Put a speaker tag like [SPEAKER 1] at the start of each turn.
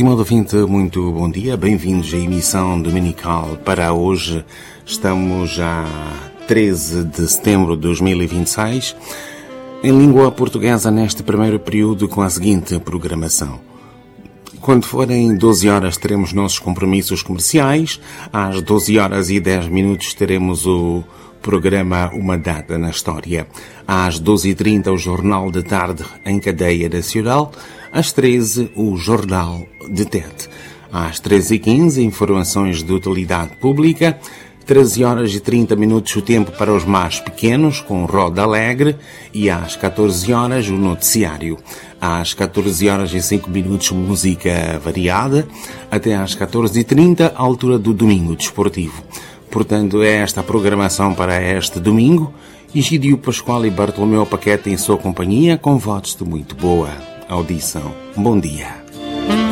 [SPEAKER 1] Estimado ouvinte, muito bom dia. Bem-vindos à emissão dominical para hoje. Estamos a 13 de setembro de 2026, em língua portuguesa neste primeiro período com a seguinte programação. Quando forem 12 horas teremos nossos compromissos comerciais. Às 12 horas e 10 minutos teremos o programa Uma Data na História. Às 12h30 o Jornal de Tarde em cadeia nacional. Às 13 o Jornal de TET. Às 13h15 informações de utilidade pública. 13 horas e 30 minutos o tempo para os mais pequenos com Roda Alegre. E às 14 horas o noticiário. Às 14 horas e 5 minutos música variada. Até às 14h30 a altura do Domingo Desportivo. Portanto, é esta a programação para este domingo. Egídio Pascoal e Bartolomeu Paquete em sua companhia, com votos de muito boa audição. Bom dia.